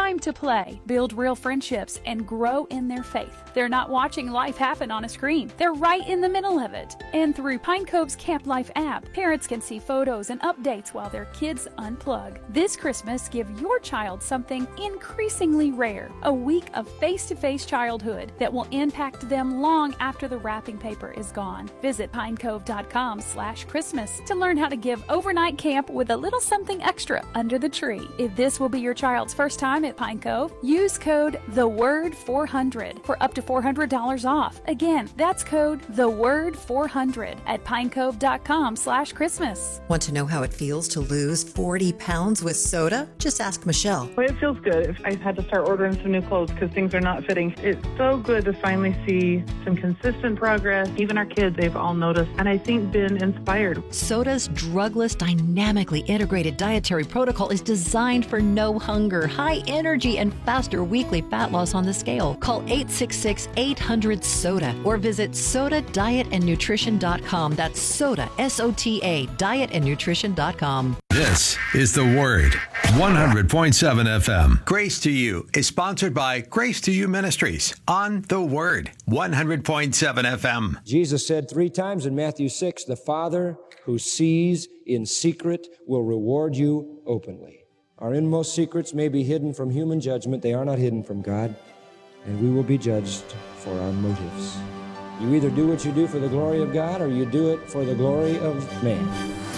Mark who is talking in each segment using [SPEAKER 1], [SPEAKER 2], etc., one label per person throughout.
[SPEAKER 1] time to play, build real friendships, and grow in their faith. They're not watching life happen on a screen. They're right in the middle of it. And through Pine Cove's Camp Life app, parents can see photos and updates while their kids unplug. This Christmas, give your child something increasingly rare, a week of face-to-face childhood that will impact them long after the wrapping paper is gone. Visit pinecove.com/Christmas to learn how to give overnight camp with a little something extra under the tree. If this will be your child's first time at Pine Cove, use code THEWORD400 for up to $400 off. Again, that's code THEWORD400 at pinecove.com/Christmas.
[SPEAKER 2] Want to know how it feels to lose 40 pounds with soda? Just ask Michelle.
[SPEAKER 3] Well, it feels good. I've had to start ordering some new clothes because things are not fitting. It's so good to finally see some consistent progress. Even our kids, they've all noticed, and I think been inspired.
[SPEAKER 4] Soda's drugless, dynamically integrated dietary protocol is designed for no hunger, high energy, and faster weekly fat loss on the scale. Call 866-800-SODA or visit SODADietAndNutrition.com. That's SODA, S-O-T-A, dietandnutrition.com.
[SPEAKER 5] This is The Word, 100.7 FM.
[SPEAKER 6] Grace to You is sponsored by Grace to You Ministries on The Word, 100.7 FM.
[SPEAKER 7] Jesus said 3 times in Matthew 6, the Father who sees in secret will reward you openly. Our inmost secrets may be hidden from human judgment. They are not hidden from God, and we will be judged for our motives. You either do what you do for the glory of God or you do it for the glory of man.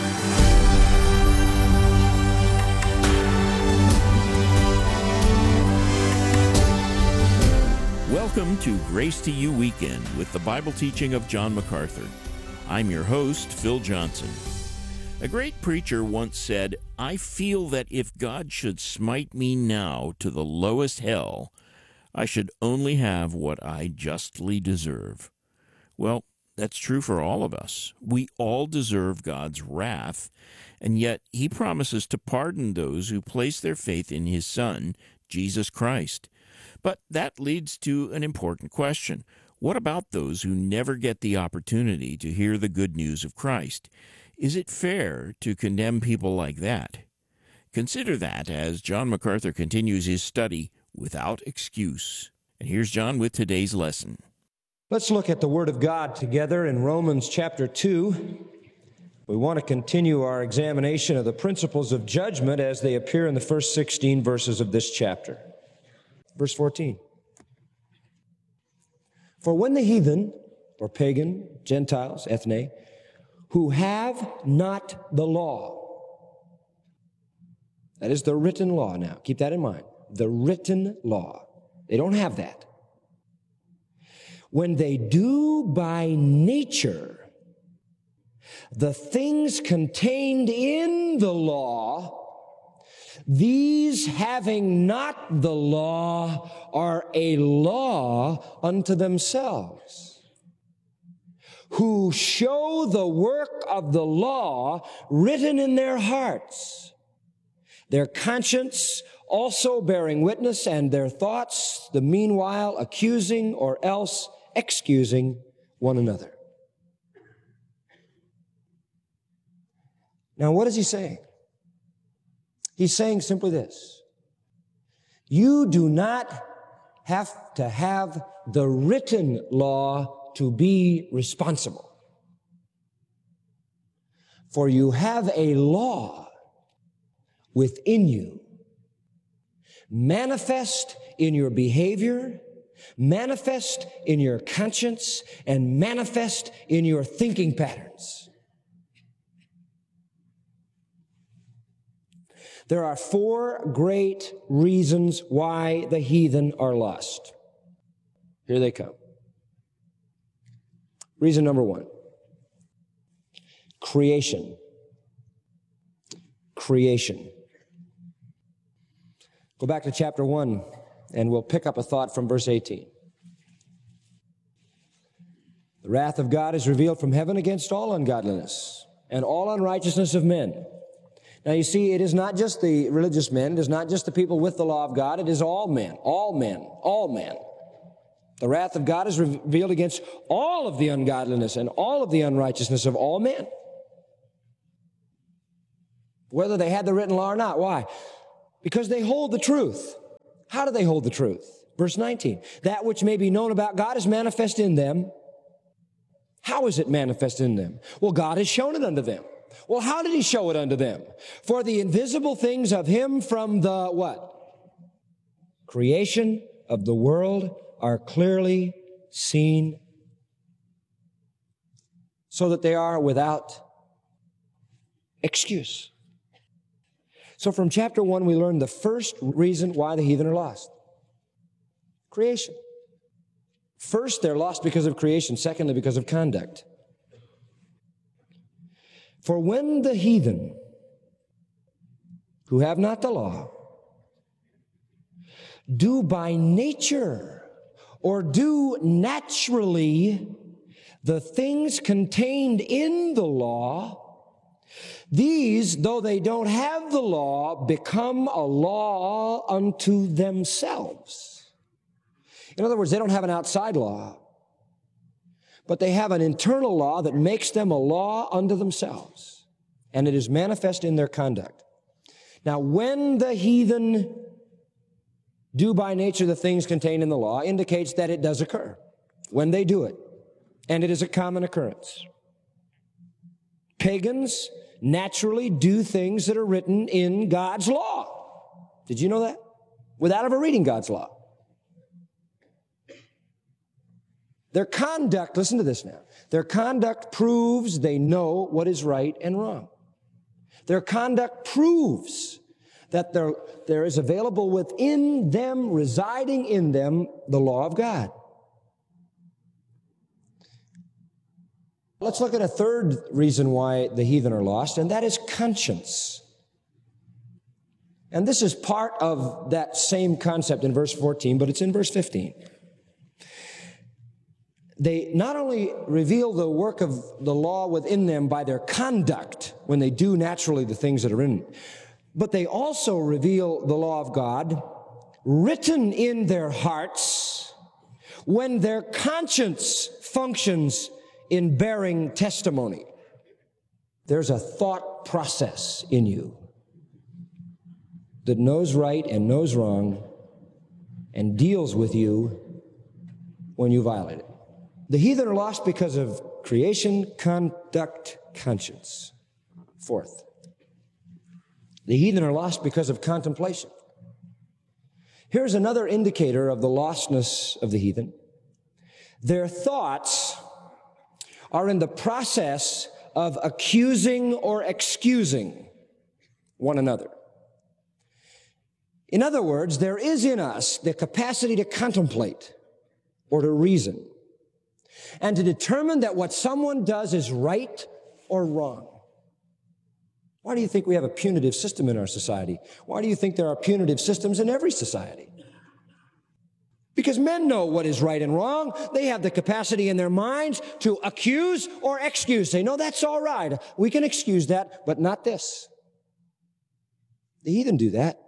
[SPEAKER 8] Welcome to Grace to You Weekend with the Bible teaching of John MacArthur. I'm your host, Phil Johnson. A great preacher once said, "I feel that if God should smite me now to the lowest hell, I should only have what I justly deserve." Well, that's true for all of us. We all deserve God's wrath, and yet He promises to pardon those who place their faith in His Son, Jesus Christ. But that leads to an important question. What about those who never get the opportunity to hear the good news of Christ? Is it fair to condemn people like that? Consider that as John MacArthur continues his study, Without Excuse. And here's John with today's lesson.
[SPEAKER 7] Let's look at the Word of God together in Romans chapter 2. We want to continue our examination of the principles of judgment as they appear in the first 16 verses of this chapter. Verse 14. For when the heathen, or pagan, Gentiles, ethne, who have not the law, that is the written law now, keep that in mind, the written law, they don't have that. When they do by nature the things contained in the law, these having not the law are a law unto themselves, who show the work of the law written in their hearts, their conscience also bearing witness, and their thoughts the meanwhile accusing or else excusing one another. Now, what is he saying? He's saying simply this: you do not have to have the written law to be responsible. For you have a law within you, manifest in your behavior, manifest in your conscience, and manifest in your thinking patterns. There are 4 great reasons why the heathen are lost. Here they come. Reason number 1. Creation. Creation. Go back to chapter 1, and we'll pick up a thought from verse 18. The wrath of God is revealed from heaven against all ungodliness and all unrighteousness of men. Now you see, it is not just the religious men, it is not just the people with the law of God, it is all men, all men, all men. The wrath of God is revealed against all of the ungodliness and all of the unrighteousness of all men. Whether they had the written law or not. Why? Because they hold the truth. How do they hold the truth? Verse 19, that which may be known about God is manifest in them. How is it manifest in them? Well, God has shown it unto them. Well, how did he show it unto them? For the invisible things of him from the what? Creation of the world are clearly seen, so that they are without excuse. So from chapter 1, we learned the first reason why the heathen are lost. Creation. First, they're lost because of creation. Secondly, because of conduct. For when the heathen, who have not the law, do by nature or do naturally the things contained in the law, these, though they don't have the law, become a law unto themselves. In other words, they don't have an outside law, but they have an internal law that makes them a law unto themselves, and it is manifest in their conduct. Now, when the heathen do by nature the things contained in the law, indicates that it does occur when they do it, and it is a common occurrence. Pagans naturally do things that are written in God's law. Did you know that? Without ever reading God's law. Their conduct, listen to this now, their conduct proves they know what is right and wrong. Their conduct proves that there is available within them, residing in them, the law of God. Let's look at a third reason why the heathen are lost, and that is conscience. And this is part of that same concept in verse 14, but it's in verse 15. They not only reveal the work of the law within them by their conduct, when they do naturally the things that are in it, but they also reveal the law of God written in their hearts when their conscience functions in bearing testimony. There's a thought process in you that knows right and knows wrong and deals with you when you violate it. The heathen are lost because of creation, conduct, conscience. Fourth, the heathen are lost because of contemplation. Here's another indicator of the lostness of the heathen. Their thoughts are in the process of accusing or excusing one another. In other words, there is in us the capacity to contemplate or to reason and to determine that what someone does is right or wrong. Why do you think we have a punitive system in our society? Why do you think there are punitive systems in every society? Because men know what is right and wrong. They have the capacity in their minds to accuse or excuse. They know that's all right. We can excuse that, but not this. The heathen do that.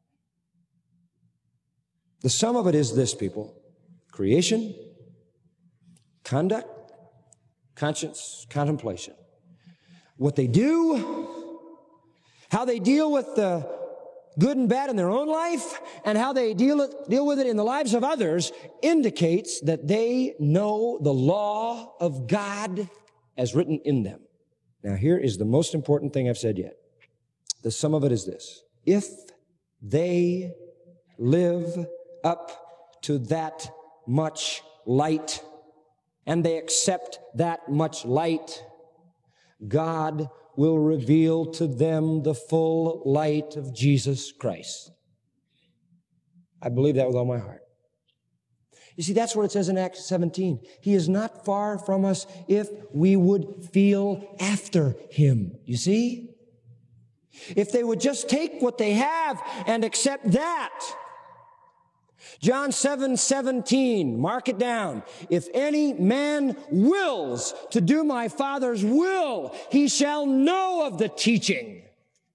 [SPEAKER 7] The sum of it is this, people. Creation, conduct, conscience, contemplation. What they do, how they deal with the good and bad in their own life, and how they deal with it in the lives of others indicates that they know the law of God as written in them. Now, here is the most important thing I've said yet. The sum of it is this. If they live up to that much light, and they accept that much light, God will reveal to them the full light of Jesus Christ. I believe that with all my heart. You see, that's what it says in Acts 17. He is not far from us if we would feel after him. You see? If they would just take what they have and accept that. John 7:17, mark it down. If any man wills to do my Father's will, he shall know of the teaching.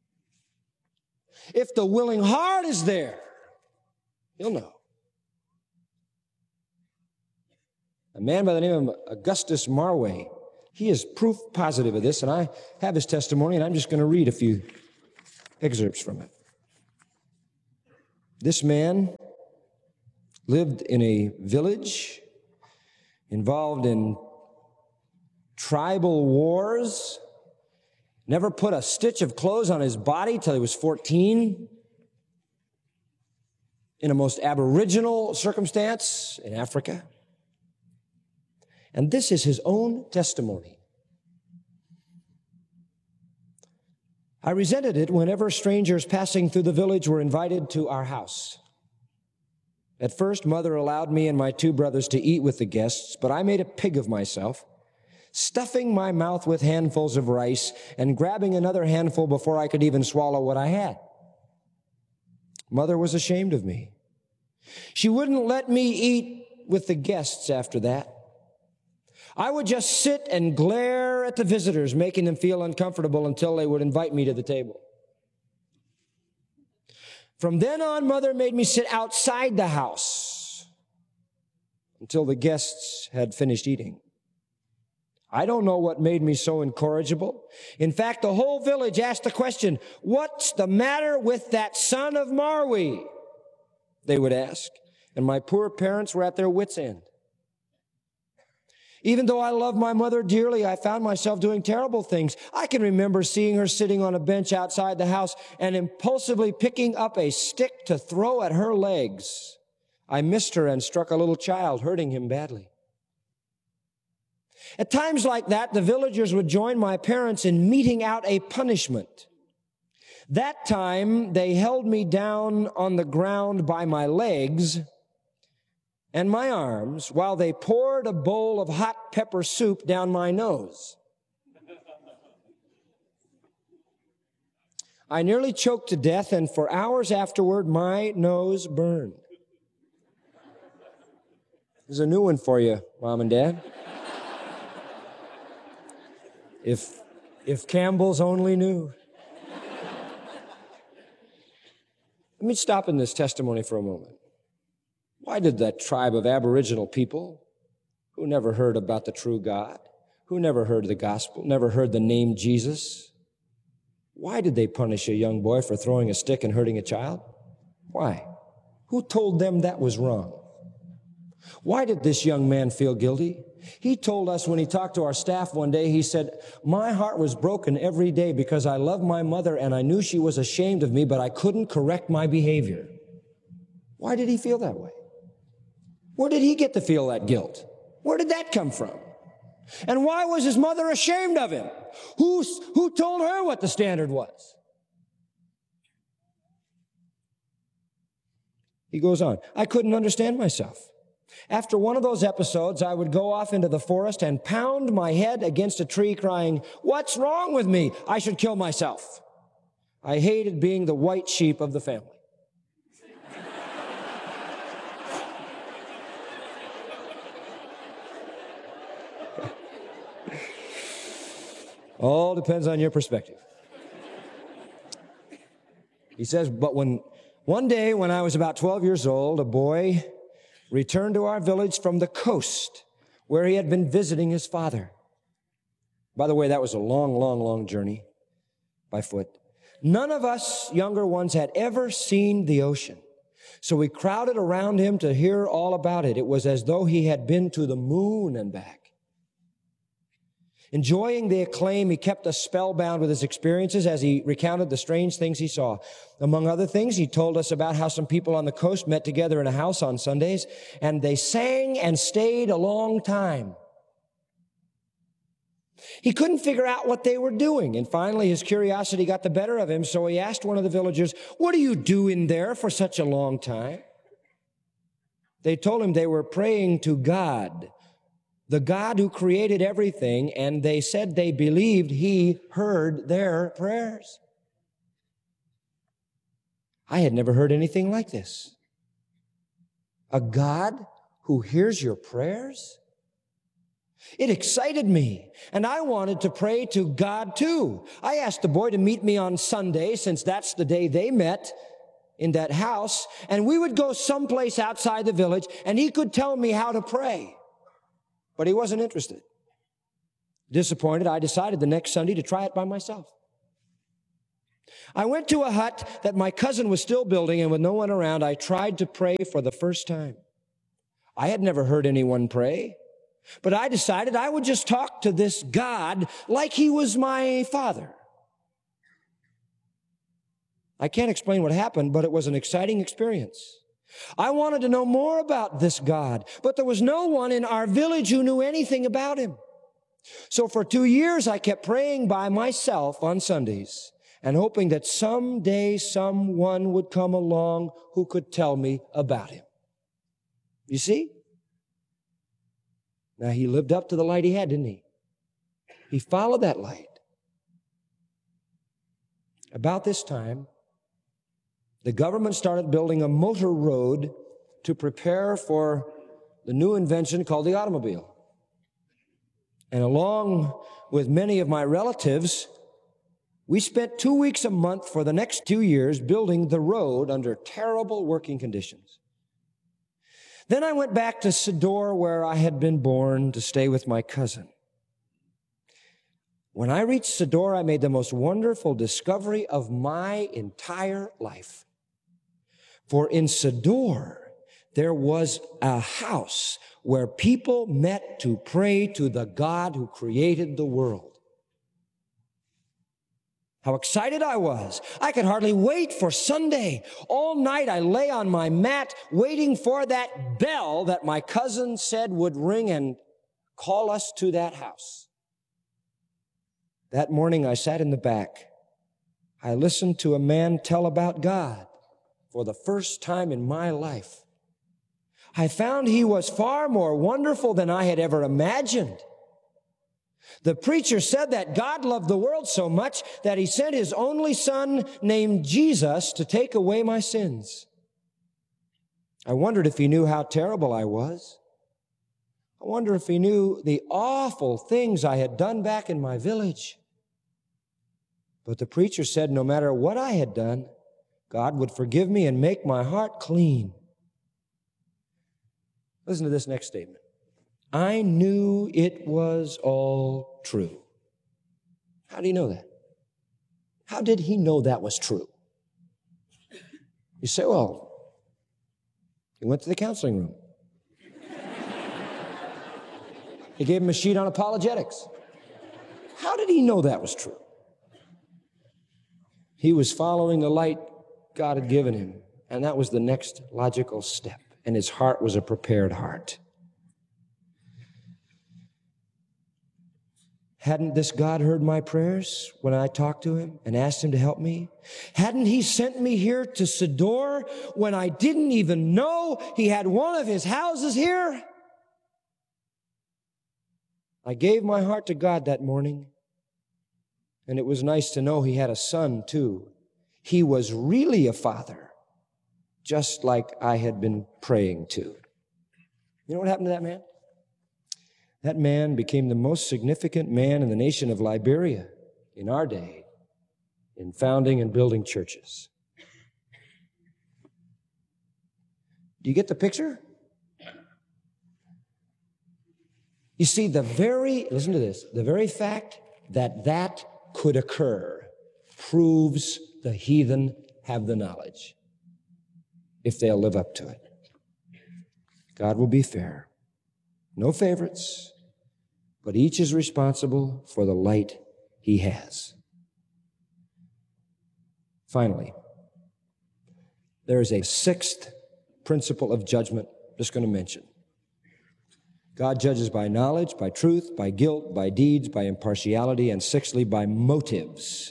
[SPEAKER 7] If the willing heart is there, he'll know. A man by the name of Augustus Marway, he is proof positive of this, and I have his testimony, and I'm just going to read a few excerpts from it. This man lived in a village involved in tribal wars, never put a stitch of clothes on his body till he was 14, in a most aboriginal circumstance in Africa. And this is his own testimony. I resented it whenever strangers passing through the village were invited to our house. At first, Mother allowed me and my two brothers to eat with the guests, but I made a pig of myself, stuffing my mouth with handfuls of rice and grabbing another handful before I could even swallow what I had. Mother was ashamed of me. She wouldn't let me eat with the guests after that. I would just sit and glare at the visitors, making them feel uncomfortable until they would invite me to the table. From then on, Mother made me sit outside the house until the guests had finished eating. I don't know what made me so incorrigible. In fact, the whole village asked the question, "What's the matter with that son of Marwi?" They would ask, and my poor parents were at their wits' end. Even though I loved my mother dearly, I found myself doing terrible things. I can remember seeing her sitting on a bench outside the house and impulsively picking up a stick to throw at her legs. I missed her and struck a little child, hurting him badly. At times like that, the villagers would join my parents in meting out a punishment. That time, they held me down on the ground by my legs and my arms while they poured a bowl of hot pepper soup down my nose. I nearly choked to death, and for hours afterward, my nose burned. There's a new one for you, Mom and Dad. If Campbell's only knew. Let me stop in this testimony for a moment. Why did that tribe of Aboriginal people who never heard about the true God, who never heard the gospel, never heard the name Jesus, why did they punish a young boy for throwing a stick and hurting a child? Why? Who told them that was wrong? Why did this young man feel guilty? He told us when he talked to our staff one day, he said, "My heart was broken every day because I loved my mother and I knew she was ashamed of me, but I couldn't correct my behavior." Why did he feel that way? Where did he get to feel that guilt? Where did that come from? And why was his mother ashamed of him? Who told her what the standard was? He goes on, "I couldn't understand myself. After one of those episodes, I would go off into the forest and pound my head against a tree crying, 'What's wrong with me? I should kill myself.' I hated being the white sheep of the family." All depends on your perspective. He says, "But one day when I was about 12 years old, a boy returned to our village from the coast where he had been visiting his father." By the way, that was a long journey by foot. None of us younger ones had ever seen the ocean, so we crowded around him to hear all about it. It was as though he had been to the moon and back. Enjoying the acclaim, he kept us spellbound with his experiences as he recounted the strange things he saw. Among other things, he told us about how some people on the coast met together in a house on Sundays, and they sang and stayed a long time. He couldn't figure out what they were doing, and finally his curiosity got the better of him, so he asked one of the villagers, "What are you doing there for such a long time?" They told him they were praying to God, the God who created everything, and they said they believed he heard their prayers. I had never heard anything like this. A God who hears your prayers? It excited me, and I wanted to pray to God too. I asked the boy to meet me on Sunday, since that's the day they met in that house, and we would go someplace outside the village, and he could tell me how to pray. But he wasn't interested. Disappointed, I decided the next Sunday to try it by myself. I went to a hut that my cousin was still building, and with no one around, I tried to pray for the first time. I had never heard anyone pray, but I decided I would just talk to this God like he was my father. I can't explain what happened, but it was an exciting experience. I wanted to know more about this God, but there was no one in our village who knew anything about him. So for 2 years, I kept praying by myself on Sundays and hoping that someday someone would come along who could tell me about him. You see? Now, he lived up to the light he had, didn't he? He followed that light. About this time, the government started building a motor road to prepare for the new invention called the automobile. And along with many of my relatives, we spent 2 weeks a month for the next 2 years building the road under terrible working conditions. Then I went back to Sodor, where I had been born, to stay with my cousin. When I reached Sodor, I made the most wonderful discovery of my entire life. For in Sodor, there was a house where people met to pray to the God who created the world. How excited I was. I could hardly wait for Sunday. All night I lay on my mat waiting for that bell that my cousin said would ring and call us to that house. That morning I sat in the back. I listened to a man tell about God for the first time in my life. I found he was far more wonderful than I had ever imagined. The preacher said that God loved the world so much that he sent his only son named Jesus to take away my sins. I wondered if he knew how terrible I was. I wonder if he knew the awful things I had done back in my village. But the preacher said no matter what I had done, God would forgive me and make my heart clean. Listen to this next statement. I knew it was all true. How do you know that? How did he know that was true? You say, well, he went to the counseling room. He gave him a sheet on apologetics. How did he know that was true? He was following the light God had given him, and that was the next logical step, and his heart was a prepared heart. Hadn't this God heard my prayers when I talked to him and asked him to help me? Hadn't he sent me here to Sodor when I didn't even know he had one of his houses here? I gave my heart to God that morning, and it was nice to know he had a son too. He was really a father, just like I had been praying to. You know what happened to that man? That man became the most significant man in the nation of Liberia in our day in founding and building churches. Do you get the picture? You see, listen to this, the very fact that that could occur proves the heathen have the knowledge if they'll live up to it. God will be fair. No favorites, but each is responsible for the light he has. Finally, there is a sixth principle of judgment I'm just going to mention. God judges by knowledge, by truth, by guilt, by deeds, by impartiality, and sixthly, by motives.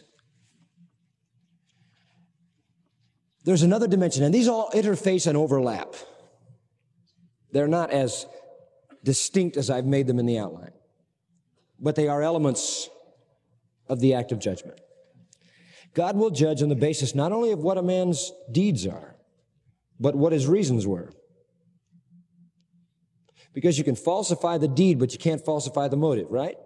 [SPEAKER 7] There's another dimension, and these all interface and overlap. They're not as distinct as I've made them in the outline, but they are elements of the act of judgment. God will judge on the basis not only of what a man's deeds are, but what his reasons were. Because you can falsify the deed, but you can't falsify the motive, right?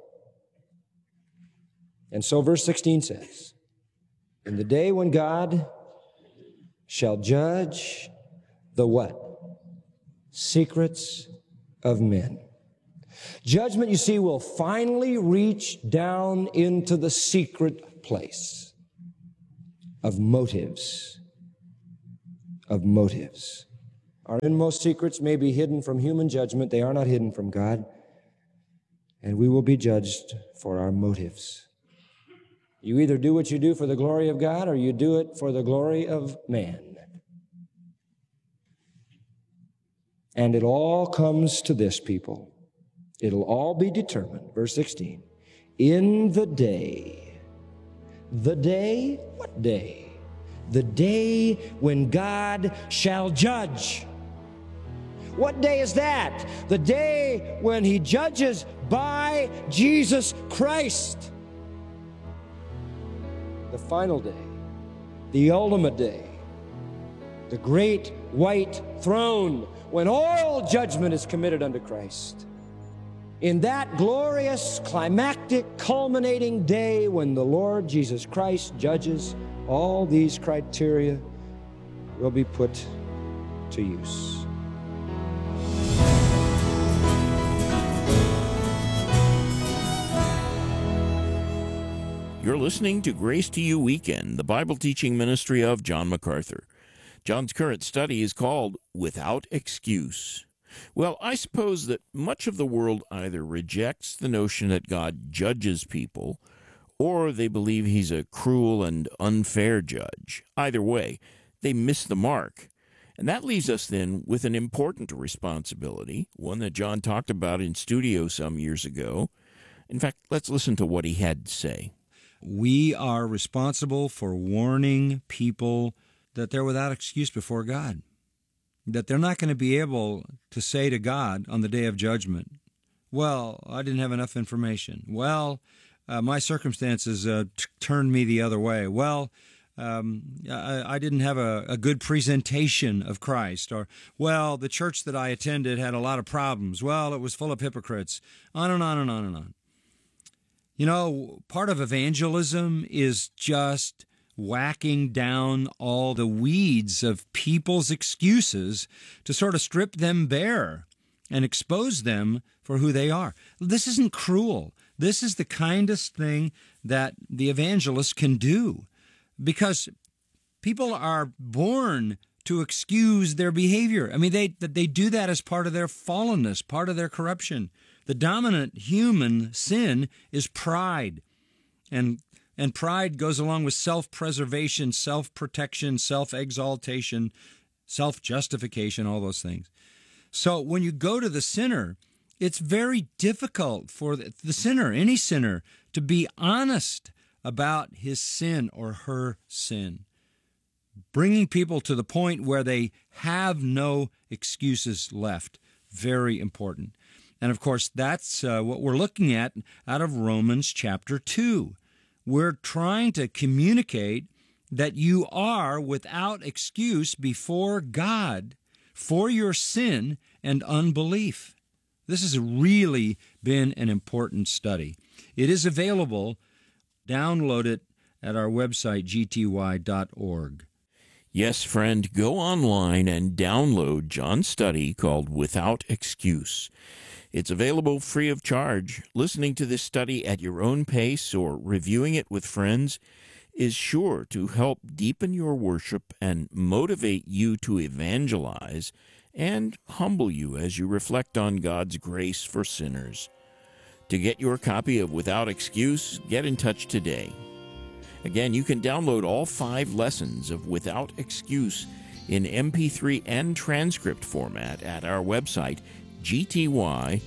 [SPEAKER 7] And so verse 16 says, in the day when God shall judge the what? Secrets of men. Judgment, you see, will finally reach down into the secret place of motives. Our inmost secrets may be hidden from human judgment. They are not hidden from God. And we will be judged for our motives. You either do what you do for the glory of God or you do it for the glory of man. And it all comes to this, people. It'll all be determined. Verse 16. In the day. The day? What day? The day when God shall judge. What day is that? The day when He judges by Jesus Christ. The final day, the ultimate day, the great white throne, when all judgment is committed unto Christ. In that glorious, climactic, culminating day when the Lord Jesus Christ judges, all these criteria will be put to use.
[SPEAKER 8] You're listening to Grace to You Weekend, the Bible teaching ministry of John MacArthur. John's current study is called Without Excuse. Well, I suppose that much of the world either rejects the notion that God judges people, or they believe He's a cruel and unfair judge. Either way, they miss the mark. And that leaves us then with an important responsibility, one that John talked about in studio some years ago. In fact, let's listen to what he had to say.
[SPEAKER 9] We are responsible for warning people that they're without excuse before God, that they're not going to be able to say to God on the day of judgment, well, I didn't have enough information. Well, my circumstances turned me the other way. Well, I didn't have a good presentation of Christ. Or, well, the church that I attended had a lot of problems. Well, it was full of hypocrites. On and on and on and on. You know, part of evangelism is just whacking down all the weeds of people's excuses to sort of strip them bare and expose them for who they are. This isn't cruel. This is the kindest thing that the evangelist can do, because people are born to excuse their behavior. I mean, they do that as part of their fallenness, part of their corruption. The dominant human sin is pride, and pride goes along with self-preservation, self-protection, self-exaltation, self-justification, all those things. So when you go to the sinner, it's very difficult for the sinner, any sinner, to be honest about his sin or her sin. Bringing people to the point where they have no excuses left, very important. And, of course, that's what we're looking at out of Romans chapter 2. We're trying to communicate that you are without excuse before God for your sin and unbelief. This has really been an important study. It is available. Download it at our website, gty.org.
[SPEAKER 8] Yes, friend, go online and download John's study called Without Excuse. It's available free of charge. Listening to this study at your own pace or reviewing it with friends is sure to help deepen your worship and motivate you to evangelize and humble you as you reflect on God's grace for sinners. To get your copy of Without Excuse, get in touch today. Again, you can download all 5 lessons of Without Excuse in MP3 and transcript format at our website, gty.org.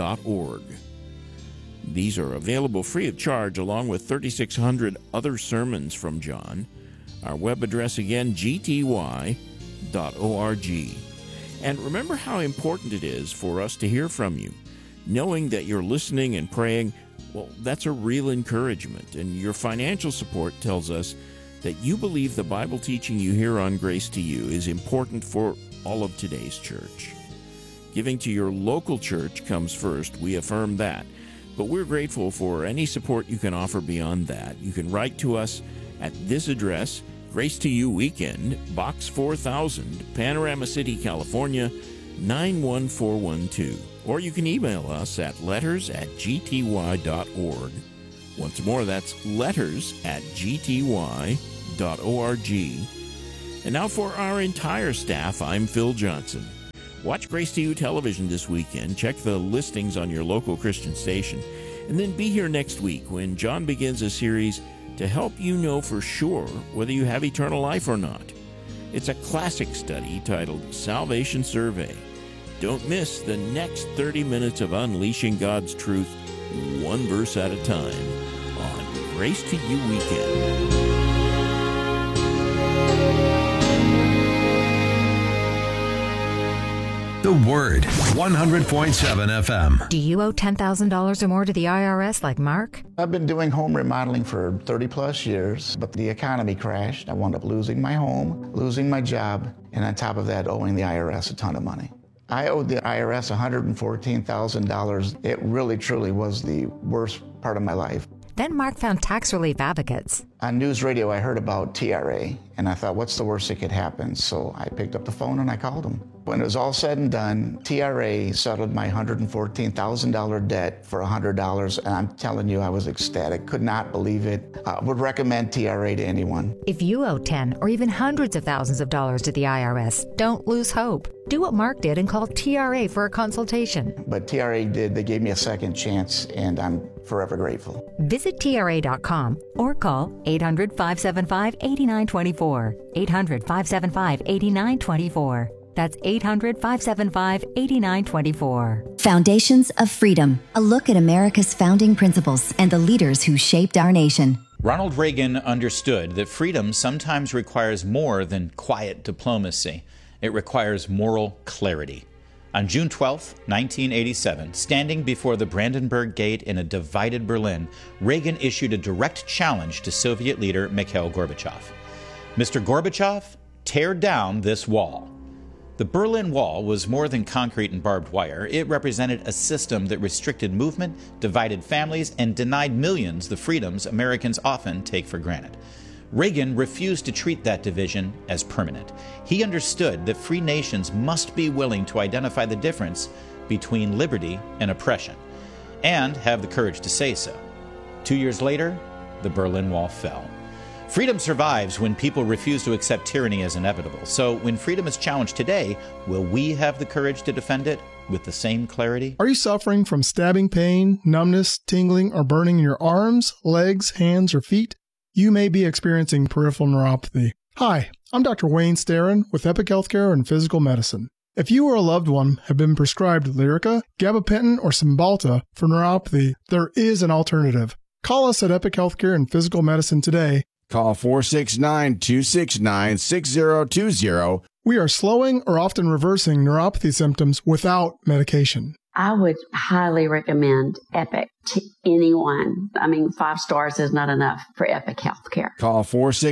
[SPEAKER 8] These are available free of charge along with 3,600 other sermons from John. Our web address again, gty.org. And remember how important it is for us to hear from you. Knowing that you're listening and praying, well, that's a real encouragement. And your financial support tells us that you believe the Bible teaching you hear on Grace to You is important for all of today's church. Giving to your local church comes first. We affirm that. But we're grateful for any support you can offer beyond that. You can write to us at this address, Grace to You Weekend, Box 4000, Panorama City, California, 91412. Or you can email us at letters@gty.org. Once more, that's letters@gty.org. And now for our entire staff, I'm Phil Johnson. Watch Grace to You television this weekend. Check the listings on your local Christian station. And then be here next week when John begins a series to help you know for sure whether you have eternal life or not. It's a classic study titled Salvation Survey. Don't miss the next 30 minutes of unleashing God's truth, one verse at a time, on Grace to You Weekend.
[SPEAKER 5] The Word, 100.7 FM.
[SPEAKER 10] Do you owe $10,000 or more to the IRS like Mark?
[SPEAKER 11] I've been doing home remodeling for 30 plus years, but the economy crashed. I wound up losing my home, losing my job, and on top of that, owing the IRS a ton of money. I owed the IRS $114,000. It really, truly was the worst part of my life.
[SPEAKER 10] Then Mark found Tax Relief Advocates.
[SPEAKER 11] On news radio, I heard about TRA, and I thought, what's the worst that could happen? So I picked up the phone and I called them. When it was all said and done, TRA settled my $114,000 debt for $100, and I'm telling you, I was ecstatic. Could not believe it. Would recommend TRA to anyone.
[SPEAKER 10] If you owe 10 or even hundreds of thousands of dollars to the IRS, don't lose hope. Do what Mark did and call TRA for a consultation.
[SPEAKER 11] But TRA did. They gave me a second chance, and I'm forever grateful.
[SPEAKER 10] Visit TRA.com or call 800-575-8924. 800-575-8924. That's 800-575-8924.
[SPEAKER 12] Foundations of Freedom, a look at America's founding principles and the leaders who shaped our nation.
[SPEAKER 13] Ronald Reagan understood that freedom sometimes requires more than quiet diplomacy. It requires moral clarity. On June 12, 1987, standing before the Brandenburg Gate in a divided Berlin, Reagan issued a direct challenge to Soviet leader Mikhail Gorbachev. Mr. Gorbachev, tear down this wall. The Berlin Wall was more than concrete and barbed wire. It represented a system that restricted movement, divided families, and denied millions the freedoms Americans often take for granted. Reagan refused to treat that division as permanent. He understood that free nations must be willing to identify the difference between liberty and oppression, and have the courage to say so. 2 years later, the Berlin Wall fell. Freedom survives when people refuse to accept tyranny as inevitable. So when freedom is challenged today, will we have the courage to defend it with the same clarity?
[SPEAKER 14] Are you suffering from stabbing pain, numbness, tingling, or burning in your arms, legs, hands, or feet? You may be experiencing peripheral neuropathy. Hi, I'm Dr. Wayne Starrin with Epic Healthcare and Physical Medicine. If you or a loved one have been prescribed Lyrica, gabapentin, or Cymbalta for neuropathy, there is an alternative. Call us at Epic Healthcare and Physical Medicine today.
[SPEAKER 15] Call 469-269-6020.
[SPEAKER 14] We are slowing or often reversing neuropathy symptoms without medication.
[SPEAKER 16] I would highly recommend Epic to anyone. 5 stars is not enough for Epic Healthcare.
[SPEAKER 15] Call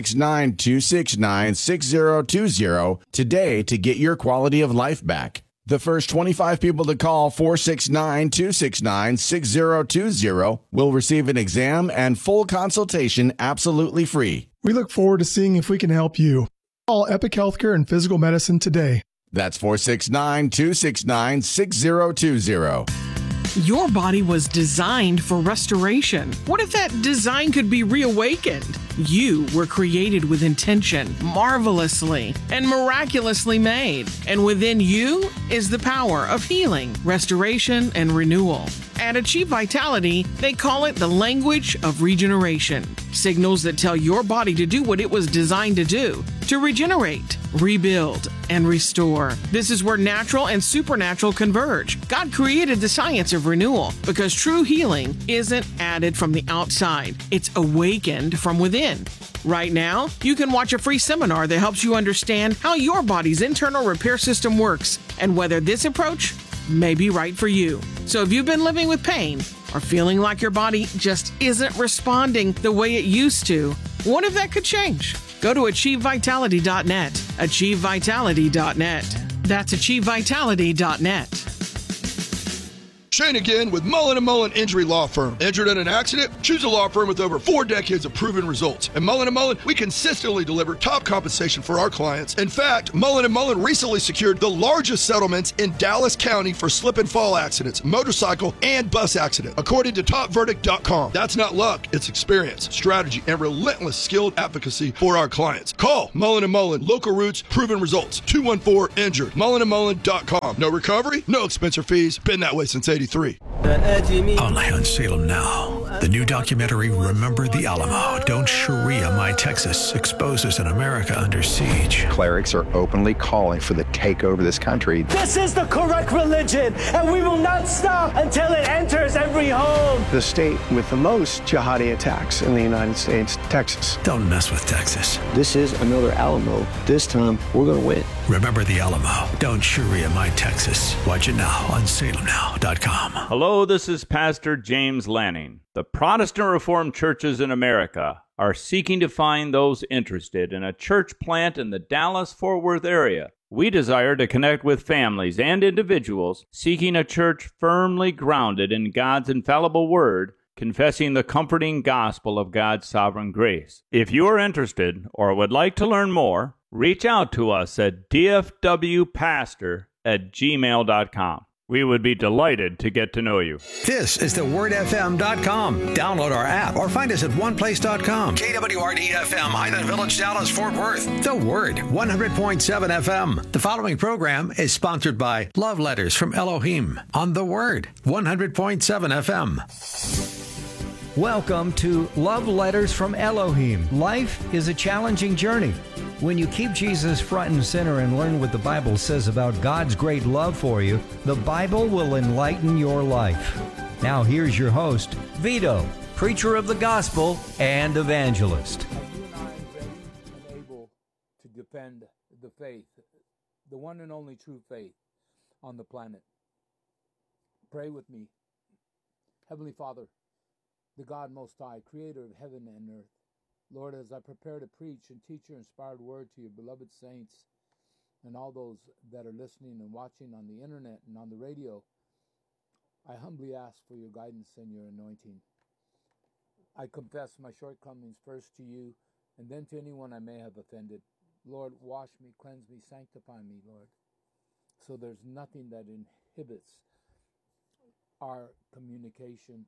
[SPEAKER 15] 469-269-6020 today to get your quality of life back. The first 25 people to call 469-269-6020 will receive an exam and full consultation absolutely free.
[SPEAKER 14] We look forward to seeing if we can help you. Call Epic Healthcare and Physical Medicine today.
[SPEAKER 15] That's 469-269-6020.
[SPEAKER 17] Your body was designed for restoration. What if that design could be reawakened? You were created with intention, marvelously and miraculously made. And within you is the power of healing, restoration, and renewal. At Achieve Vitality, they call it the language of regeneration. Signals that tell your body to do what it was designed to do, to regenerate, rebuild, and restore. This is where natural and supernatural converge. God created the science of renewal because true healing isn't added from the outside. It's awakened from within. Right now, you can watch a free seminar that helps you understand how your body's internal repair system works and whether this approach may be right for you. So if you've been living with pain or feeling like your body just isn't responding the way it used to, what if that could change? Go to AchieveVitality.net. AchieveVitality.net. That's AchieveVitality.net.
[SPEAKER 18] Shane again with Mullen & Mullen Injury Law Firm. Injured in an accident? Choose a law firm with over 4 decades of proven results. At Mullen & Mullen, we consistently deliver top compensation for our clients. In fact, Mullen & Mullen recently secured the largest settlements in Dallas County for slip and fall accidents, motorcycle, and bus accidents, according to TopVerdict.com. That's not luck, it's experience, strategy, and relentless skilled advocacy for our clients. Call Mullen & Mullen, local roots, proven results, 214-INJURED, mullenandmullen.com. No recovery, no expense or fees. Been that way since 83.
[SPEAKER 6] Only on Salem Now. The new documentary, Remember the Alamo, Don't Sharia My Texas, exposes an America under siege.
[SPEAKER 19] Clerics are openly calling for the takeover of this country.
[SPEAKER 20] This is the correct religion, and we will not stop until it enters every home.
[SPEAKER 19] The state with the most jihadi attacks in the United States, Texas.
[SPEAKER 6] Don't mess with Texas.
[SPEAKER 19] This is another Alamo. This time, we're going to win.
[SPEAKER 6] Remember the Alamo, Don't Sharia My Texas. Watch it now on salemnow.com.
[SPEAKER 21] Hello, this is Pastor James Lanning. The Protestant Reformed churches in America are seeking to find those interested in a church plant in the Dallas-Fort Worth area. We desire to connect with families and individuals seeking a church firmly grounded in God's infallible word, confessing the comforting gospel of God's sovereign grace. If you are interested or would like to learn more, reach out to us at dfwpastor@gmail.com. We would be delighted to get to know you.
[SPEAKER 6] This is thewordfm.com. Download our app or find us at oneplace.com. KWRD-FM, Highland Village, Dallas, Fort Worth. The Word, 100.7 FM. The following program is sponsored by Love Letters from Elohim on The Word, 100.7 FM.
[SPEAKER 22] Welcome to Love Letters from Elohim. Life is a challenging journey. When you keep Jesus front and center and learn what the Bible says about God's great love for you, the Bible will enlighten your life. Now here's your host, Vito, preacher of the gospel and evangelist.
[SPEAKER 23] Are you and I ready and able to defend the faith, the one and only true faith on the planet? Pray with me. Heavenly Father, the God Most High, creator of heaven and earth, Lord, as I prepare to preach and teach your inspired word to your beloved saints and all those that are listening and watching on the internet and on the radio, I humbly ask for your guidance and your anointing. I confess my shortcomings first to you and then to anyone I may have offended. Lord, wash me, cleanse me, sanctify me, Lord, so there's nothing that inhibits our communication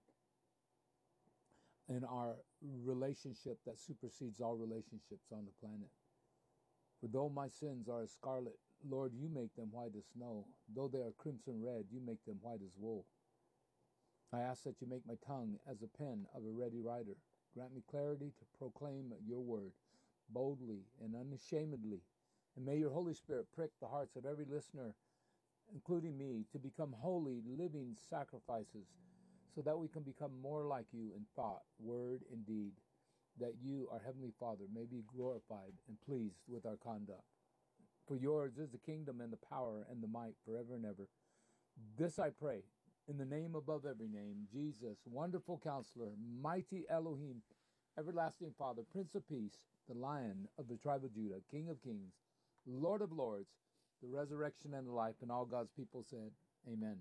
[SPEAKER 23] in our relationship that supersedes all relationships on the planet. For though my sins are as scarlet, Lord, you make them white as snow. Though they are crimson red, you make them white as wool. I ask that you make my tongue as a pen of a ready writer. Grant me clarity to proclaim your word boldly and unashamedly. And may your Holy Spirit prick the hearts of every listener, including me, to become holy, living sacrifices, so that we can become more like you in thought, word, and deed, that you, our Heavenly Father, may be glorified and pleased with our conduct. For yours is the kingdom and the power and the might forever and ever. This I pray, in the name above every name, Jesus, wonderful Counselor, mighty Elohim, everlasting Father, Prince of Peace, the Lion of the tribe of Judah, King of kings, Lord of lords, the resurrection and the life, and all God's people said, amen.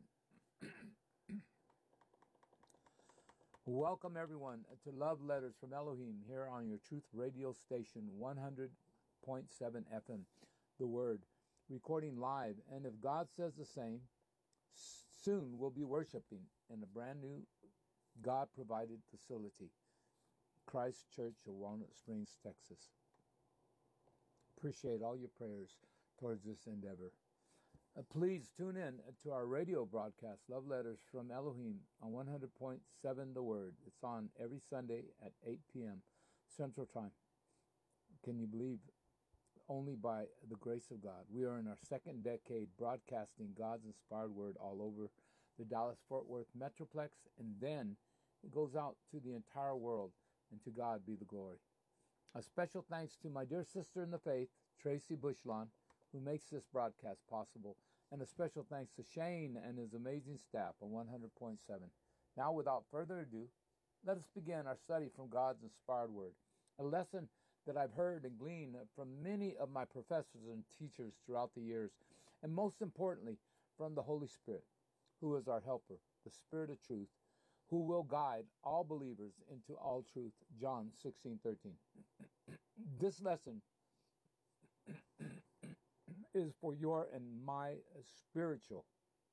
[SPEAKER 23] Welcome, everyone, to Love Letters from Elohim here on your Truth Radio station, 100.7 FM, The Word, recording live. And if God says the same, soon we'll be worshiping in a brand new God-provided facility, Christ Church of Walnut Springs, Texas. Appreciate all your prayers towards this endeavor. Please tune in to our radio broadcast, Love Letters from Elohim, on 100.7 The Word. It's on every Sunday at 8 p.m. Central Time. Can you believe? Only by the grace of God. We are in our second decade broadcasting God's inspired word all over the Dallas-Fort Worth Metroplex, and then it goes out to the entire world, and to God be the glory. A special thanks to my dear sister in the faith, Tracy Bushlawn, who makes this broadcast possible, and a special thanks to Shane and his amazing staff on 100.7. Now, without further ado, let us begin our study from God's inspired word, a lesson that I've heard and gleaned from many of my professors and teachers throughout the years, and most importantly, from the Holy Spirit.
[SPEAKER 1] who is our helper, the Spirit of truth, who will guide all believers into all truth. John 16:13. This lesson is for your and my spiritual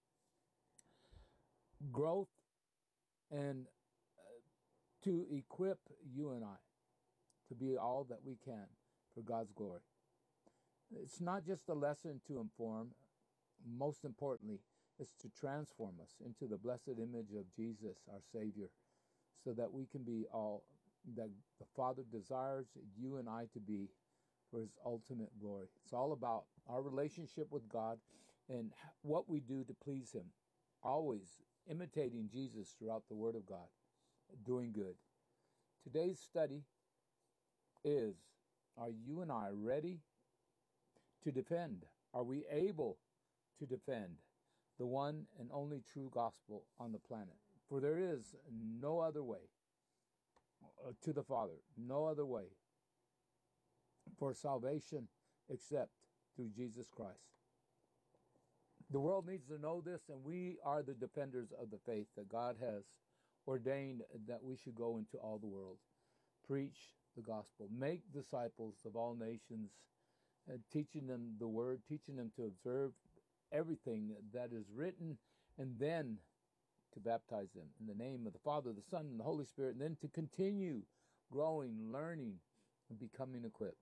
[SPEAKER 1] growth and to equip you and I to be all that we can for God's glory. It's not just a lesson to inform. Most importantly, it's to transform us into the blessed image of Jesus, our Savior, so that we can be all that the Father desires you and I to be for His ultimate glory. It's all about our relationship with God and what we do to please Him, always imitating Jesus throughout the Word of God, doing good. Today's study is, are you and I ready to defend? Are we able to defend the one and only true gospel on the planet? For there is no other way to the Father, no other way for salvation except through Jesus Christ. The world needs to know this, and we are the defenders of the faith that God has ordained that we should go into all the world, preach the gospel, make disciples of all nations, teaching them the word, teaching them to observe everything that is written, and then to baptize them in the name of the Father, the Son, and the Holy Spirit, and then to continue growing, learning, and becoming equipped.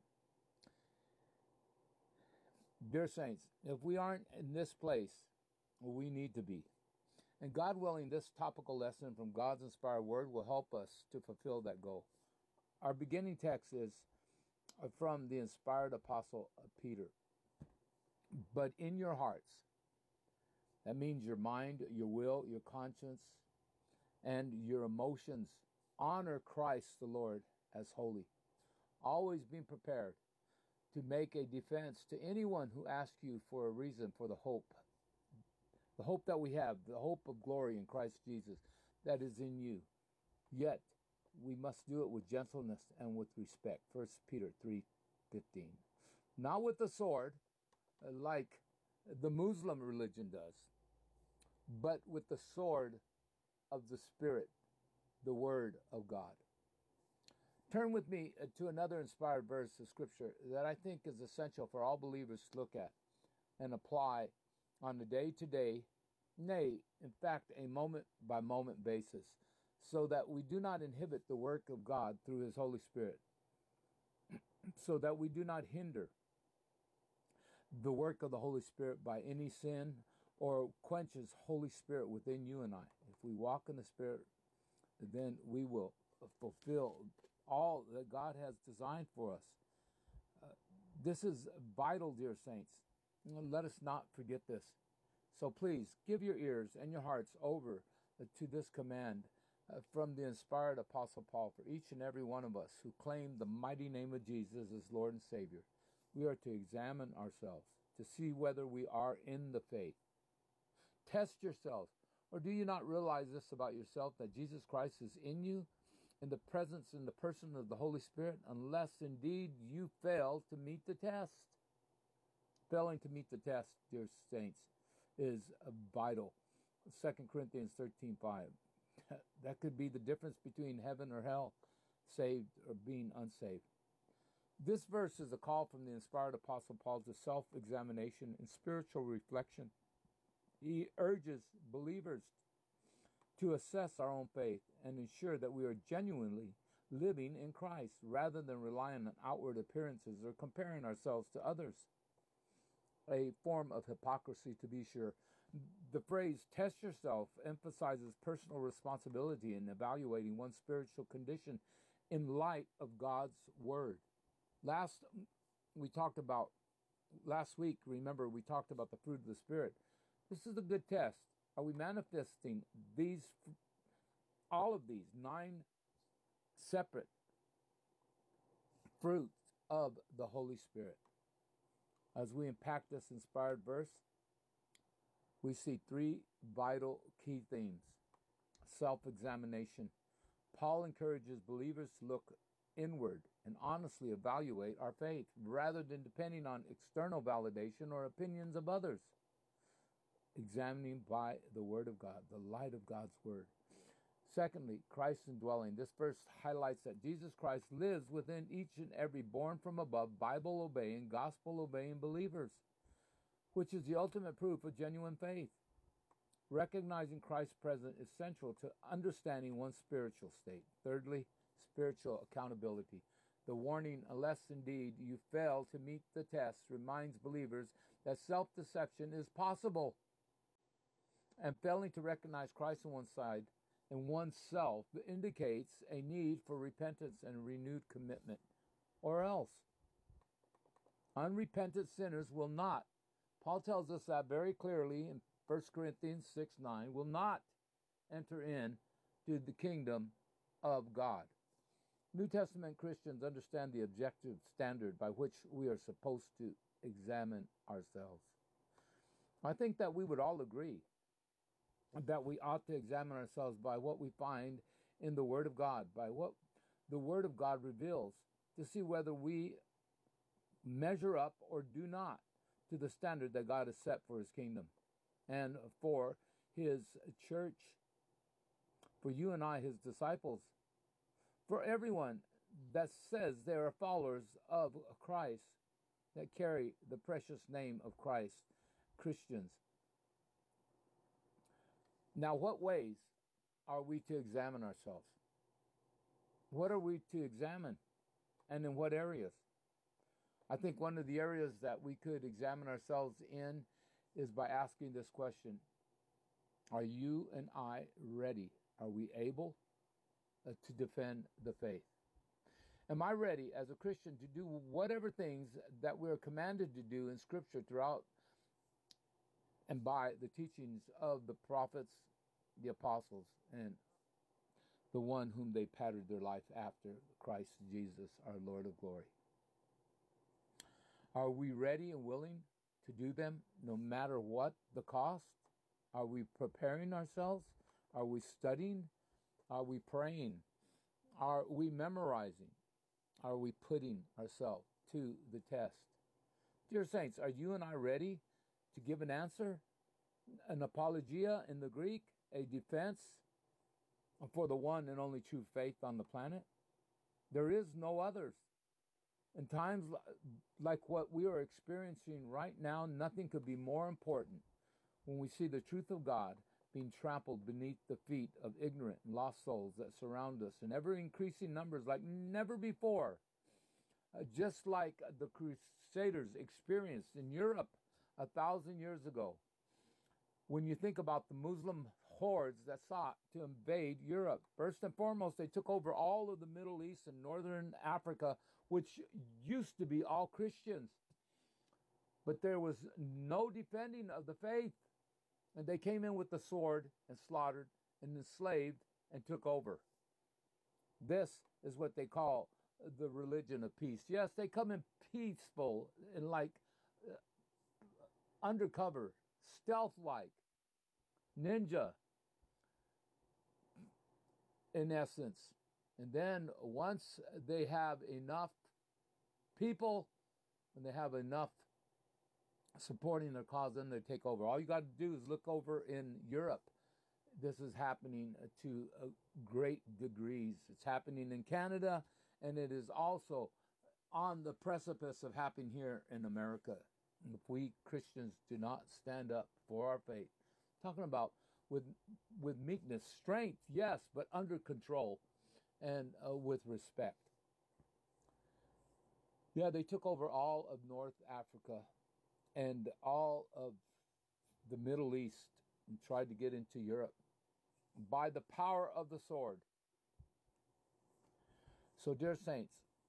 [SPEAKER 1] Dear saints, if we aren't in this place, we need to be. And God willing, this topical lesson from God's inspired word will help us to fulfill that goal. Our beginning text is from the inspired apostle Peter. But in your hearts, that means your mind, your will, your conscience, and your emotions, honor Christ the Lord as holy. Always being prepared to make a defense to anyone who asks you for a reason for the hope that we have, the hope of glory in Christ Jesus that is in you. Yet, we must do it with gentleness and with respect. 1 Peter 3:15. Not with the sword, like the Muslim religion does, but with the sword of the Spirit, the Word of God. Turn with me to another inspired verse of Scripture that I think is essential for all believers to look at and apply on a day-to-day, nay, in fact, a moment-by-moment basis, so that we do not inhibit the work of God through His Holy Spirit, so that we do not hinder the work of the Holy Spirit by any sin or quench His Holy Spirit within you and I. If we walk in the Spirit, then we will fulfill all that God has designed for us. This is vital, dear saints. Let us not forget this. So please, give your ears and your hearts over to this command from the inspired Apostle Paul for each and every one of us who claim the mighty name of Jesus as Lord and Savior. We are to examine ourselves to see whether we are in the faith. Test yourselves. Or do you not realize this about yourself, that Jesus Christ is in you, in the presence and the person of the Holy Spirit, unless indeed you fail to meet the test? Failing to meet the test, dear saints, is vital. 2 Corinthians 13:5. That could be the difference between heaven or hell, saved or being unsaved. This verse is a call from the inspired Apostle Paul to self-examination and spiritual reflection. He urges believers to assess our own faith and ensure that we are genuinely living in Christ rather than relying on outward appearances or comparing ourselves to others. A form of hypocrisy, to be sure. The phrase test yourself emphasizes personal responsibility in evaluating one's spiritual condition in light of God's word. Last week, remember, we talked about the fruit of the Spirit. This is a good test. Are we manifesting all of these 9 separate fruits of the Holy Spirit? As we unpack this inspired verse, we see 3 vital key themes. Self-examination. Paul encourages believers to look inward and honestly evaluate our faith rather than depending on external validation or opinions of others. examining by the Word of God, the light of God's Word. Secondly, Christ's indwelling. This verse highlights that Jesus Christ lives within each and every born from above, Bible-obeying, gospel-obeying believers, which is the ultimate proof of genuine faith. Recognizing Christ's presence is central to understanding one's spiritual state. Thirdly, spiritual accountability. The warning, unless indeed you fail to meet the test, reminds believers that self-deception is possible. And failing to recognize Christ on one side and oneself indicates a need for repentance and renewed commitment. Or else, unrepentant sinners will not, Paul tells us that very clearly in 1 Corinthians 6:9, will not enter into the kingdom of God. New Testament Christians understand the objective standard by which we are supposed to examine ourselves. I think that we would all agree that we ought to examine ourselves by what we find in the Word of God, by what the Word of God reveals, to see whether we measure up or do not to the standard that God has set for His kingdom and for His church, for you and I, His disciples, for everyone that says they are followers of Christ, that carry the precious name of Christ, Christians. Now, what ways are we to examine ourselves? What are we to examine, and in what areas? I think one of the areas that we could examine ourselves in is by asking this question: are you and I ready? Are we able to defend the faith? Am I ready as a Christian to do whatever things that we're commanded to do in Scripture throughout and by the teachings of the prophets, the apostles, and the one whom they patterned their life after, Christ Jesus, our Lord of glory? Are we ready and willing to do them no matter what the cost? Are we preparing ourselves? Are we studying? Are we praying? Are we memorizing? Are we putting ourselves to the test? Dear saints, are you and I ready to give an answer? An apologia in the Greek, a defense for the one and only true faith on the planet? There is no others. In times like what we are experiencing right now, nothing could be more important when we see the truth of God being trampled beneath the feet of ignorant and lost souls that surround us in ever-increasing numbers like never before. Just like the Crusaders experienced in Europe 1,000 years ago. When you think about the Muslim hordes that sought to invade Europe, first and foremost, they took over all of the Middle East and Northern Africa, which used to be all Christians. But there was no defending of the faith. And they came in with the sword and slaughtered and enslaved and took over. This is what they call the religion of peace. Yes, they come in peaceful and like undercover, stealth-like, ninja in essence. And then once they have enough people and they have enough supporting their cause, then they take over. All you got to do is look over in Europe. This is happening to great degrees. It's happening in Canada, and it is also on the precipice of happening here in America. If we Christians do not stand up for our faith, talking about with meekness, strength, yes, but under control and with respect. Yeah, they took over all of North Africa and all of the Middle East and tried to get into Europe by the power of the sword. So, dear saints,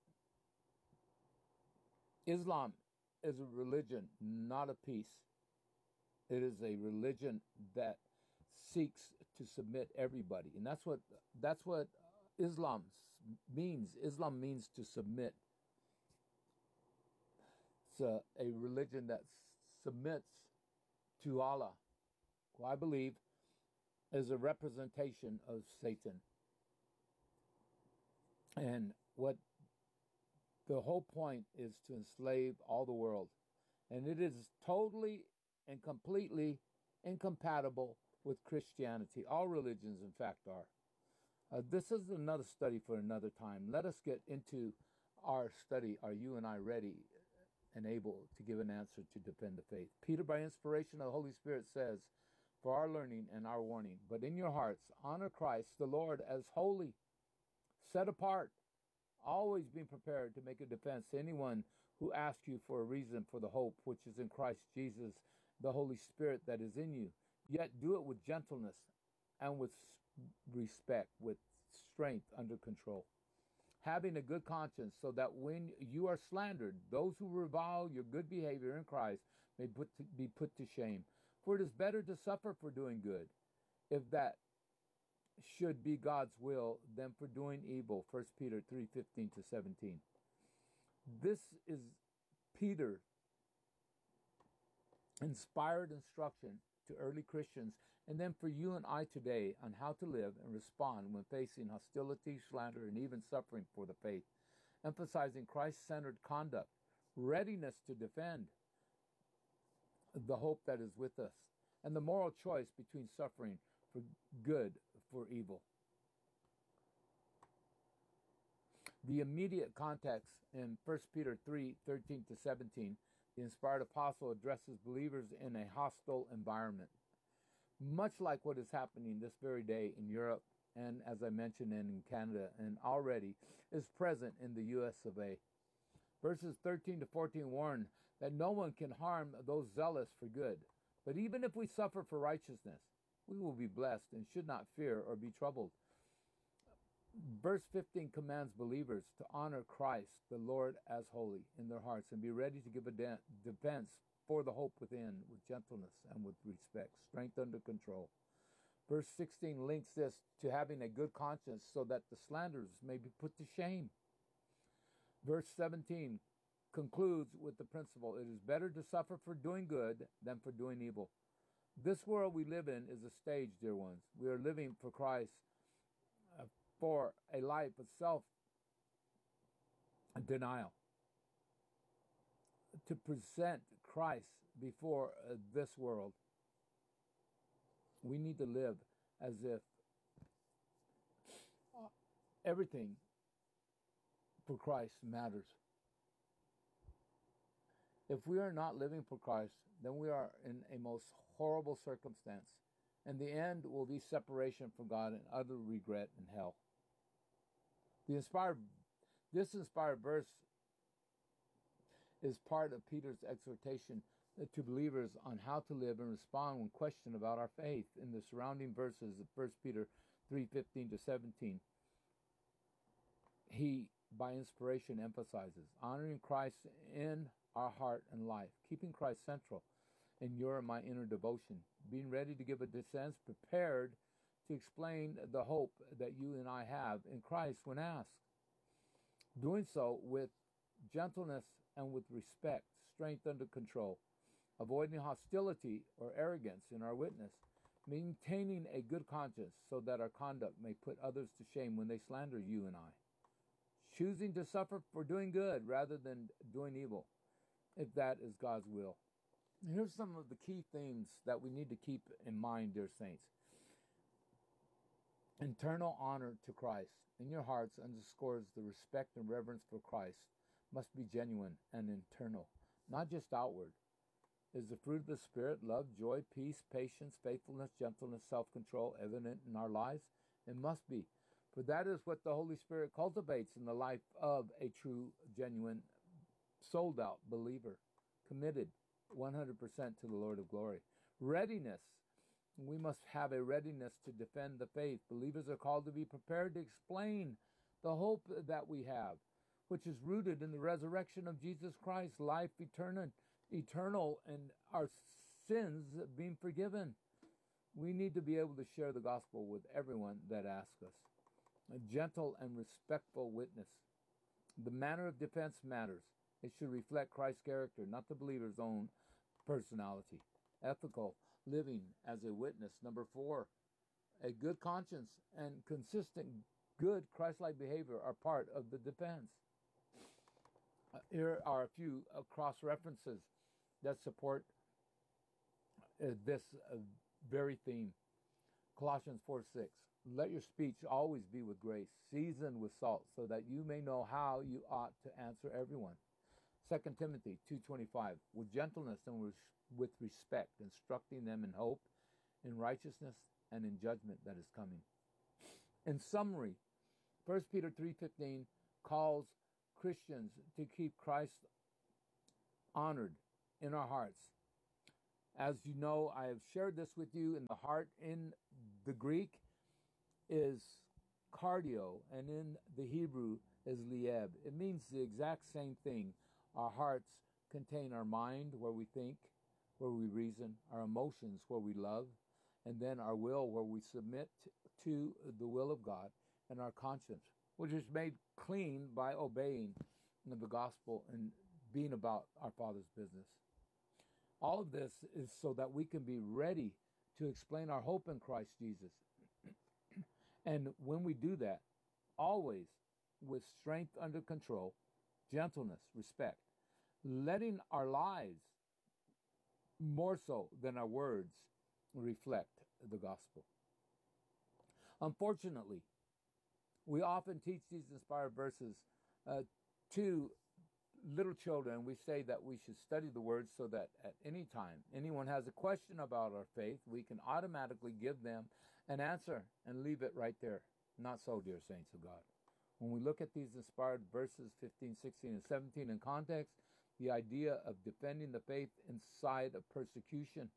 [SPEAKER 1] Islam is a religion, not of peace. It is a religion that seeks to submit everybody. And that's what Islam means. Islam means to submit. It's a religion that submits to Allah, who I believe is a representation of Satan. And what the whole point is to enslave all the world. And it is totally and completely incompatible with Christianity. All religions, in fact, are. This is another study for another time. Let us get into our study. Are you and I ready and able to give an answer to defend the faith? Peter, by inspiration of the Holy Spirit, says, for our learning and our warning, but in your hearts, honor Christ the Lord as holy, set apart, always being prepared to make a defense to anyone who asks you for a reason for the hope which is in Christ Jesus, the Holy Spirit that is in you. Yet do it with gentleness and with respect, with strength under control, having a good conscience, so that when you are slandered, those who revile your good behavior in Christ may be put to shame. For it is better to suffer for doing good, if that should be God's will, than for doing evil. 1 Peter 3:15-17. This is Peter's inspired instruction to early Christians, and then for you and I today, on how to live and respond when facing hostility, slander, and even suffering for the faith, emphasizing Christ-centered conduct, readiness to defend the hope that is with us, and the moral choice between suffering for good for evil. The immediate context in 1 Peter 3:13-17, the inspired apostle addresses believers in a hostile environment, much like what is happening this very day in Europe and, as I mentioned, in Canada, and already is present in the U.S. of A. Verses 13-14 warn that no one can harm those zealous for good. But even if we suffer for righteousness, we will be blessed and should not fear or be troubled. Verse 15 commands believers to honor Christ, the Lord, as holy in their hearts, and be ready to give a defense for the hope within with gentleness and with respect, strength under control. Verse 16 links this to having a good conscience, so that the slanderers may be put to shame. Verse 17 concludes with the principle, it is better to suffer for doing good than for doing evil. This world we live in is a stage, dear ones. We are living for Christ, for a life of self-denial, to present Christ before this world. We need to live as if everything for Christ matters. If we are not living for Christ, then we are in a most horrible circumstance, and the end will be separation from God and utter regret in hell. This inspired verse is part of Peter's exhortation to believers on how to live and respond when questioned about our faith. In the surrounding verses of 1 Peter 3:15-17, he, by inspiration, emphasizes honoring Christ in our heart and life, keeping Christ central in your and my inner devotion, being ready to give a defense, prepared to explain the hope that you and I have in Christ when asked. Doing so with gentleness and with respect, strength under control, avoiding hostility or arrogance in our witness, maintaining a good conscience so that our conduct may put others to shame when they slander you and I, choosing to suffer for doing good rather than doing evil, if that is God's will. Here's some of the key themes that we need to keep in mind, dear saints. Internal honor to Christ in your hearts underscores the respect and reverence for Christ must be genuine and internal, not just outward. Is the fruit of the Spirit, love, joy, peace, patience, faithfulness, gentleness, self-control evident in our lives? It must be, for that is what the Holy Spirit cultivates in the life of a true, genuine, sold-out believer, committed 100% to the Lord of glory. Readiness. We must have a readiness to defend the faith. Believers are called to be prepared to explain the hope that we have, which is rooted in the resurrection of Jesus Christ, life eternal, and our sins being forgiven. We need to be able to share the gospel with everyone that asks us. A gentle and respectful witness. The manner of defense matters. It should reflect Christ's character, not the believer's own personality. Ethical living as a witness. Number 4, a good conscience and consistent good Christ-like behavior are part of the defense. Here are a few cross-references that support this very theme. Colossians 4:6. Let your speech always be with grace, seasoned with salt, so that you may know how you ought to answer everyone. 2 Timothy 2:25. With gentleness and with respect, instructing them in hope, in righteousness, and in judgment that is coming. In summary, 1 Peter 3:15 calls Christians to keep Christ honored in our hearts. As you know, I have shared this with you. In the heart, in the Greek, is cardio, and in the Hebrew is lieb. It means the exact same thing. Our hearts contain our mind, where we think, where we reason, our emotions, where we love, and then our will, where we submit to the will of God, and our conscience, which is made clean by obeying the gospel and being about our Father's business. All of this is so that we can be ready to explain our hope in Christ Jesus. And when we do that, always with strength under control, gentleness, respect, letting our lives, more so than our words, reflect the gospel. Unfortunately, we often teach these inspired verses to little children. We say that we should study the words so that at any time anyone has a question about our faith, we can automatically give them an answer and leave it right there. Not so, dear saints of God. When we look at these inspired verses 15, 16, and 17 in context, the idea of defending the faith inside of persecution,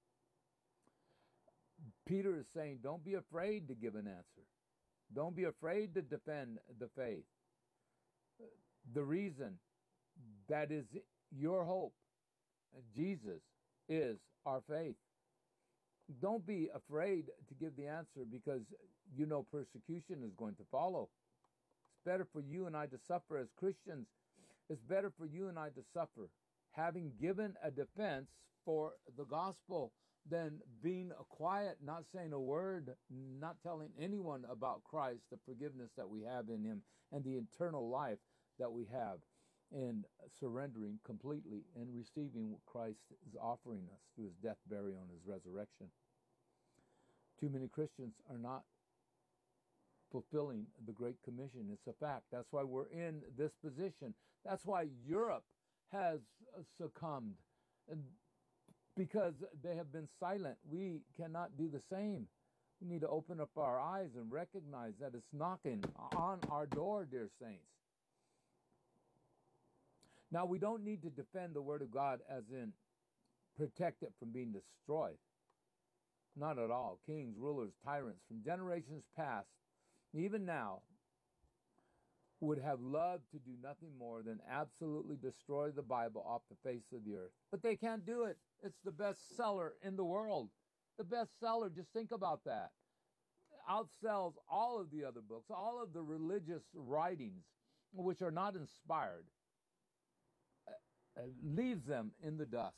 [SPEAKER 1] Peter is saying, don't be afraid to give an answer. Don't be afraid to defend the faith. The reason that is your hope, Jesus, is our faith. Don't be afraid to give the answer, because you know persecution is going to follow. It's better for you and I to suffer as Christians. It's better for you and I to suffer having given a defense for the gospel than being quiet, not saying a word, not telling anyone about Christ, the forgiveness that we have in him, and the eternal life that we have in surrendering completely and receiving what Christ is offering us through his death, burial, and his resurrection. Too many Christians are not fulfilling the Great Commission. It's a fact. That's why we're in this position. That's why Europe has succumbed, because they have been silent. We cannot do the same. We need to open up our eyes and recognize that it's knocking on our door, dear saints. Now, we don't need to defend the Word of God as in protect it from being destroyed. Not at all. Kings, rulers, tyrants from generations past, even now, would have loved to do nothing more than absolutely destroy the Bible off the face of the earth. But they can't do it. It's the best seller in the world. The best seller, just think about that, outsells all of the other books, all of the religious writings, which are not inspired, leaves them in the dust.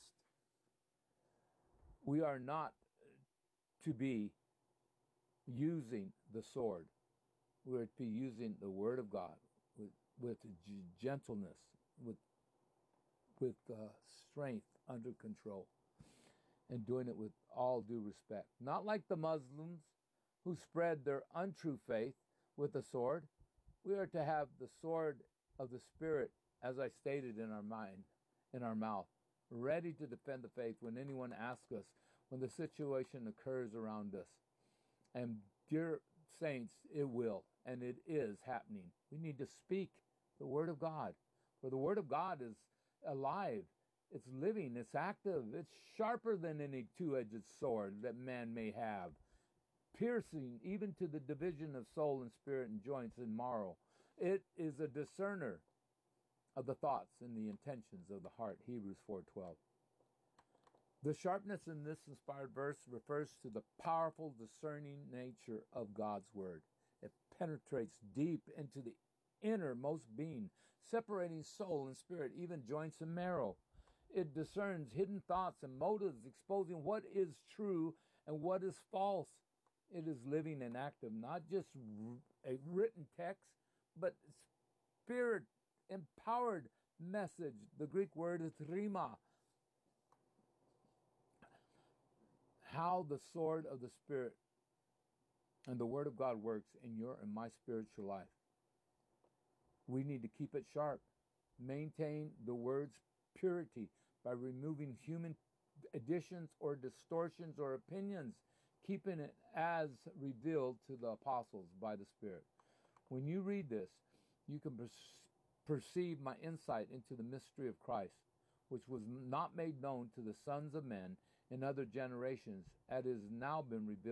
[SPEAKER 1] We are not to be using the sword. We're to be using the Word of God with gentleness, with strength, under control, and doing it with all due respect. Not like the Muslims who spread their untrue faith with the sword. We are to have the sword of the Spirit, as I stated, in our mind, in our mouth, ready to defend the faith when anyone asks us, when the situation occurs around us. And dear saints, it will, and it is happening. We need to speak the Word of God, for the Word of God is alive, it's living, it's active, it's sharper than any two-edged sword that man may have, piercing even to the division of soul and spirit and joints and marrow. It is a discerner of the thoughts and the intentions of the heart, Hebrews 4:12. The sharpness in this inspired verse refers to the powerful discerning nature of God's Word. It penetrates deep into the innermost being, separating soul and spirit, even joints and marrow. It discerns hidden thoughts and motives, exposing what is true and what is false. It is living and active, not just a written text, but spirit-empowered message. The Greek word is rhema. how the sword of the Spirit and the Word of God works in your and my spiritual life. We need to keep it sharp. Maintain the Word's purity by removing human additions or distortions or opinions, keeping it as revealed to the apostles by the Spirit. When you read this, you can perceive my insight into the mystery of Christ, which was not made known to the sons of men in other generations, as it has now been revealed